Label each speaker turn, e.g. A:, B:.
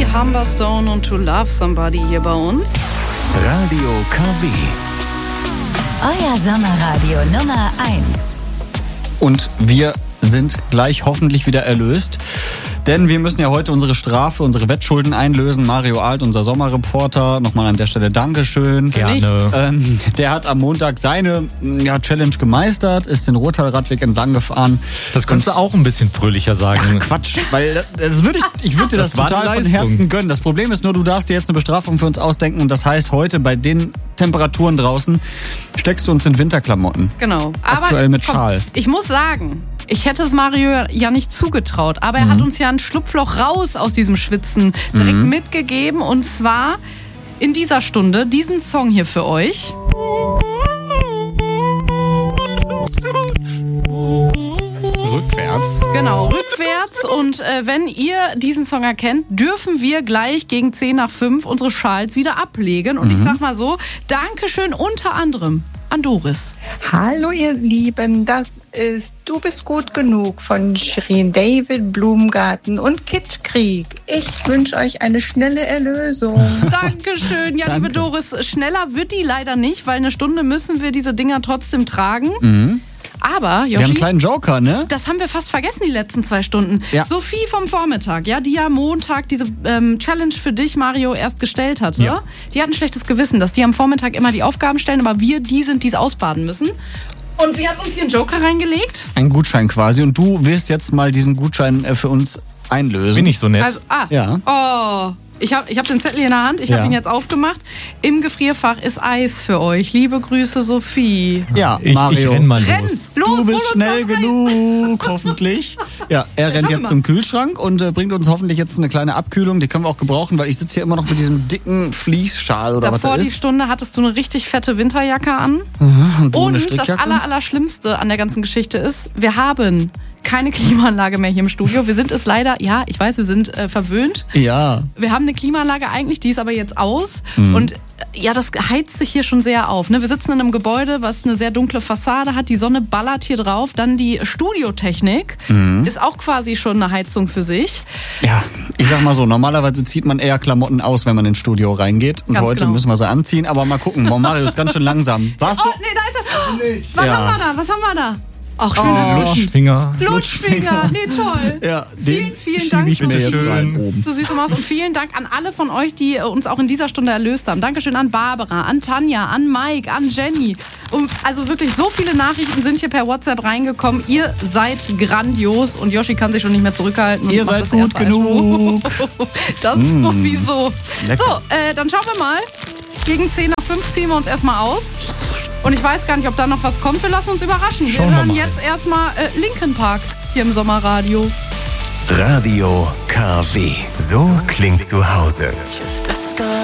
A: Humberstone und To Love Somebody hier bei uns.
B: Radio KW.
C: Euer Sommerradio Nummer 1.
D: Und wir sind gleich hoffentlich wieder erlöst. Denn wir müssen ja heute unsere Strafe, unsere Wettschulden einlösen. Mario Alt, unser Sommerreporter, nochmal an der Stelle Dankeschön.
A: Gerne.
D: Der hat am Montag seine Challenge gemeistert, ist den Ruhrtal-Radweg entlang gefahren.
E: Das könntest du auch ein bisschen fröhlicher sagen.
D: Ach, Quatsch, weil ich würde dir das total von Herzen gönnen. Das Problem ist nur, du darfst dir jetzt eine Bestrafung für uns ausdenken. Und das heißt, heute bei den Temperaturen draußen steckst du uns in Winterklamotten.
A: Genau.
D: Aktuell mit Schal.
A: Ich muss sagen, ich hätte es Mario ja nicht zugetraut, aber er hat uns ja ein Schlupfloch raus aus diesem Schwitzen direkt mitgegeben, und zwar in dieser Stunde diesen Song hier für euch.
D: Rückwärts.
A: Genau, rückwärts. Und wenn ihr diesen Song erkennt, dürfen wir gleich gegen 10 nach 5 unsere Schals wieder ablegen. Und ich sag mal so, Dankeschön unter anderem an Doris.
F: Hallo ihr Lieben, das ist Du bist gut genug von Shirin David, Blumengarten und Kitschkrieg. Ich wünsche euch eine schnelle Erlösung.
A: Dankeschön. Ja,
D: Danke.
A: liebe Doris, schneller wird die leider nicht, weil eine Stunde müssen wir diese Dinger trotzdem tragen. Aber,
D: Wir haben einen
A: Joshi,
D: kleinen Joker, ne?
A: das haben wir fast vergessen die letzten 2 Stunden.
D: Ja.
A: Sophie vom Vormittag, ja, die ja Montag diese Challenge für dich, Mario, erst gestellt hatte.
E: Ja.
A: Die hat ein schlechtes Gewissen, dass die am Vormittag immer die Aufgaben stellen, aber wir die sind, die es ausbaden müssen. Und sie hat uns hier einen Joker reingelegt.
D: Ein Gutschein quasi. Und du wirst jetzt mal diesen Gutschein für uns einlösen.
E: Bin ich so nett?
A: Also,
D: Ja.
A: Oh, ich hab den Zettel hier in der Hand, ich habe
D: Ja.
A: ihn jetzt aufgemacht. Im Gefrierfach ist Eis für euch. Liebe Grüße, Sophie.
D: Ja,
E: Ich
D: Mario.
E: renn mal
A: Renn!
E: los.
A: Los,
D: Du
A: hol
D: bist
A: uns
D: schnell
A: das Eis.
D: genug, hoffentlich. Ja, er rennt
A: schauen wir
D: jetzt
A: mal.
D: zum Kühlschrank und bringt uns hoffentlich jetzt eine kleine Abkühlung. Die können wir auch gebrauchen, weil ich sitze hier immer noch mit diesem dicken Fließschal oder
A: Davor
D: was
A: die
D: das ist.
A: Stunde hattest du eine richtig fette Winterjacke an.
D: Und du eine
A: Und das
D: Strickjacke.
A: Allerschlimmste an der ganzen Geschichte ist, wir haben keine Klimaanlage mehr hier im Studio. Wir sind es leider, ja, ich weiß, wir sind verwöhnt.
D: Ja.
A: Wir haben eine Klimaanlage eigentlich, die ist aber jetzt aus. Und ja, das heizt sich hier schon sehr auf. Ne? Wir sitzen in einem Gebäude, was eine sehr dunkle Fassade hat. Die Sonne ballert hier drauf. Dann die Studiotechnik ist auch quasi schon eine Heizung für sich.
D: Ja, ich sag mal so, normalerweise zieht man eher Klamotten aus, wenn man ins Studio reingeht. Und
A: Ganz
D: heute
A: genau.
D: müssen wir sie anziehen. Aber mal gucken, Mario ist ganz schön langsam. Warst du?
A: Oh, nee, da ist er. Was
D: Ja.
A: haben wir da? Was haben wir da? Ach, schöner
E: Lutschfinger.
A: Lutschfinger. Nee, toll.
D: Ja, den
A: Vielen
D: schiebe
A: Dank.
D: ich mir jetzt
E: Schön.
D: rein oben.
A: So süß aus. Und vielen Dank an alle von euch, die uns auch in dieser Stunde erlöst haben. Dankeschön an Barbara, an Tanja, an Mike, an Jenny. Und also wirklich so viele Nachrichten sind hier per WhatsApp reingekommen. Ihr seid grandios und Yoshi kann sich schon nicht mehr zurückhalten. Und
D: Ihr
A: macht
D: seid
A: das
D: gut
A: erste
D: genug.
A: Das ist sowieso.
D: Lecker.
A: So, dann schauen wir mal. Gegen 10 nach 5 ziehen wir uns erstmal aus. Und ich weiß gar nicht, ob da noch was kommt. Wir lassen uns überraschen.
E: Schauen
A: wir
E: wir
A: hören
E: mal.
A: jetzt erstmal Linkin Park hier im Sommerradio.
B: Radio KW. So klingt zu Hause.